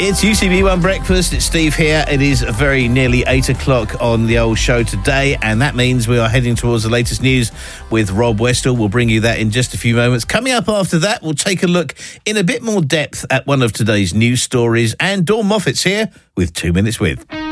It's UCB1 Breakfast. It's Steve here. It is very nearly 8 o'clock on the old show today, and that means we are heading towards the latest news with Rob Westall. We'll bring you that in just a few moments. Coming up after that, we'll take a look in a bit more depth at one of today's news stories, and Dawn Moffat's here with 2 Minutes With.